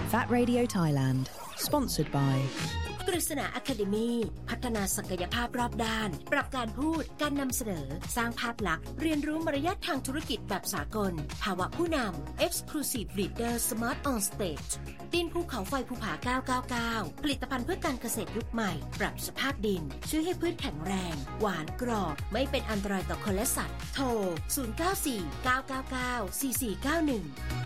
Fat Radio Thailand Sponsored by กฤษณาอะคาเดมีพัฒนาศักยภาพรอบด้านปรับการพูดการนำเสนอสร้างภาพลักษณ์เรียนรู้มารยาททางธุรกิจแบบสากลภาวะผู้นำ Exclusive Leader Smart on Stage ดินภูเขาไฟภูผา999ผลิตภัณฑ์เพื่อการเกษตรยุคใหม่ปรับสภาพดินช่วยให้พืชแข็งแรงหวานกรอบไม่เป็นอันตรายต่อคนและสัตว์โทร0949994491